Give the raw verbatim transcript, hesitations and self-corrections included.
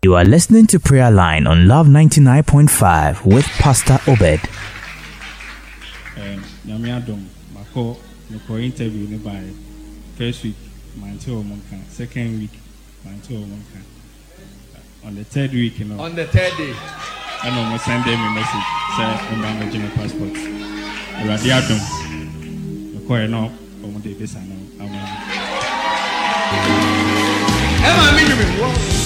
You are listening to Prayer Line on Love ninety-nine point five with Pastor Obed. Nyamiadom, Mako, Mako interview by first week, Manto Monka, second week, Manto Monka. On the third week, you know. On the third day. I know, I send them a message, say, I'm going to my passport. Radiadom, Mako, you know, I'm going to do this, I know. Emma,